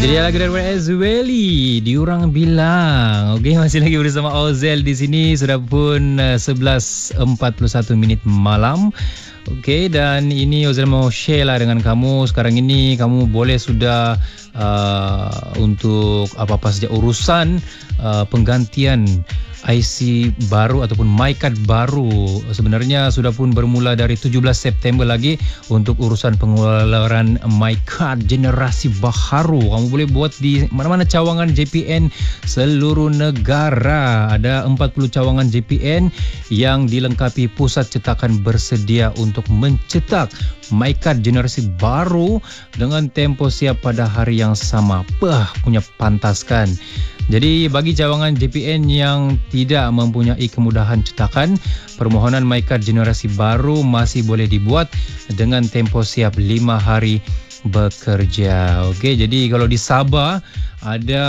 Itu dia lagu daripada Azweli, Diorang Bilang. Okey, masih lagi bersama Ozel di sini. Sudah pun 11.41 minit malam. Okey, dan ini Ozel mau share lah dengan kamu. Sekarang ini kamu boleh sudah untuk apa-apa saja urusan penggantian IC baru ataupun MyCard baru sebenarnya sudah pun bermula dari 17 September lagi untuk urusan pengeluaran MyCard generasi baharu. Kamu boleh buat di mana-mana cawangan JPN seluruh negara. Ada 40 cawangan JPN yang dilengkapi pusat cetakan bersedia untuk mencetak MyCard generasi baru dengan tempoh siap pada hari yang sama. Punya pantas kan? Jadi bagi cawangan JPN yang tidak mempunyai kemudahan cetakan, permohonan MyCard generasi baru masih boleh dibuat dengan tempoh siap 5 hari bekerja. Okey, jadi kalau di Sabah ada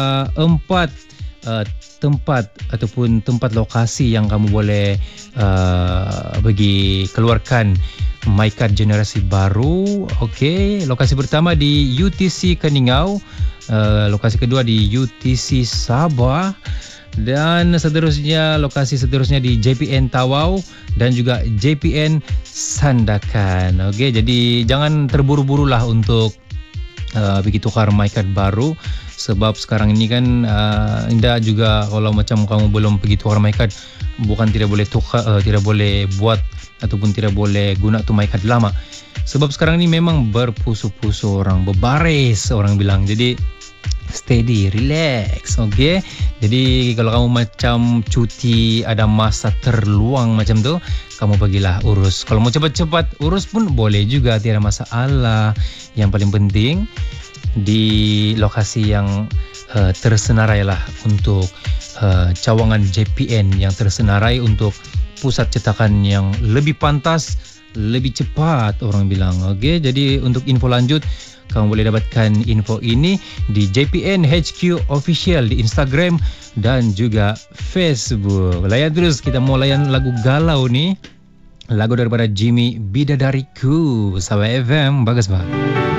4 tempat ataupun tempat lokasi yang kamu boleh bagi keluarkan MyCard generasi baru. Okey, lokasi pertama di UTC Keningau, lokasi kedua di UTC Sabah, dan lokasi seterusnya di JPN Tawau dan juga JPN Sandakan. Okey, jadi jangan terburu-burulah untuk pergi tukar MyCard baru, sebab sekarang ini kan indah juga kalau macam kamu belum pergi tukar MyCard, bukan tidak boleh tukar, tidak boleh buat ataupun tidak boleh guna tu MyCard lama, sebab sekarang ini memang berpusu-pusu orang, berbaris orang bilang. Jadi steady, relax, okey. Jadi kalau kamu macam cuti, ada masa terluang macam tu, kamu pergilah urus. Kalau mau cepat-cepat urus pun boleh juga, tiada masalah. Yang paling penting di lokasi yang tersenarai lah untuk cawangan JPN yang tersenarai untuk pusat cetakan yang lebih pantas, lebih cepat orang bilang. Okey, jadi untuk info lanjut kamu boleh dapatkan info ini di JPN HQ Official di Instagram dan juga Facebook. Layan terus, kita mau layan lagu galau ni. Lagu daripada Jimmy, Bidadariku. Sahabat FM, bagus banget.